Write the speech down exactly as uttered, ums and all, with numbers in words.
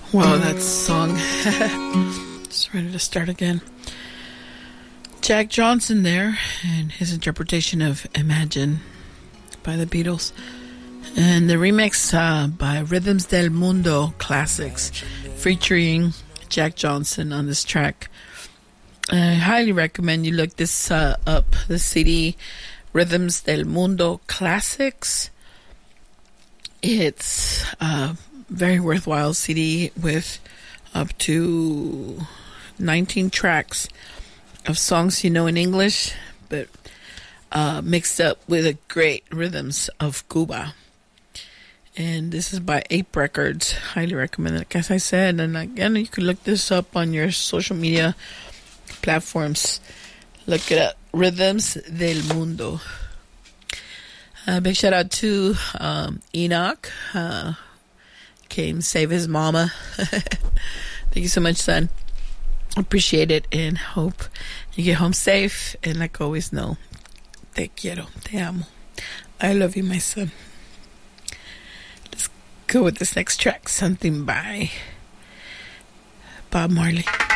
Wow, that song. Just ready to start again. Jack Johnson there, and his interpretation of Imagine by the Beatles. And the remix uh, by Rhythms del Mundo Classics, featuring Jack Johnson on this track. I highly recommend you look this uh, up, the C D, Rhythms del Mundo Classics. It's a very worthwhile C D with up to nineteen tracks of songs you know in English, but uh, mixed up with the great rhythms of Cuba. And this is by Ape Records. Highly recommend it, as I said. And again, you can look this up on your social media platforms. Look it up. Rhythms del Mundo. A big shout out to um, Enoch. Uh, came save his mama. Thank you so much, son. Appreciate it and hope you get home safe. And like always, know, te quiero, te amo. I love you, my son. Let's go with this next track. Something by Bob Marley.